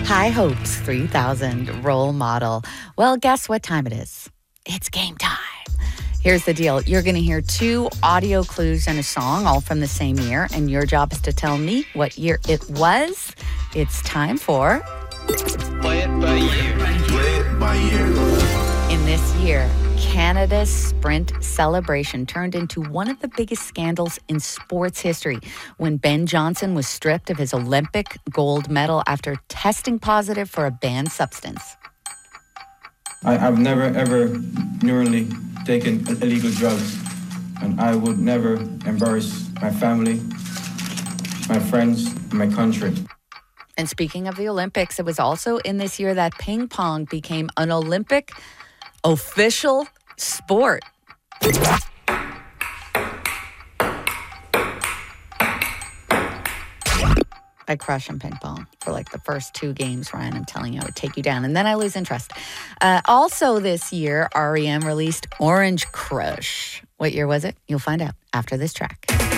High Hopes 3000 role model. Well, guess what time it is? It's game time. Here's the deal. You're going to hear 2 audio clues and a song, all from the same year, and your job is to tell me what year it was. It's time for Play It By Year. Play It By Year. In this year, Canada's sprint celebration turned into one of the biggest scandals in sports history when Ben Johnson was stripped of his Olympic gold medal after testing positive for a banned substance. I've never, ever knowingly taken illegal drugs, and I would never embarrass my family, my friends, and my country. And speaking of the Olympics, it was also in this year that ping pong became an Olympic official sport. I crush in ping pong for like the first 2 games, Ryan. I'm telling you, I would take you down. And then I lose interest. Also this year, REM released Orange Crush. What year was it? You'll find out after this track.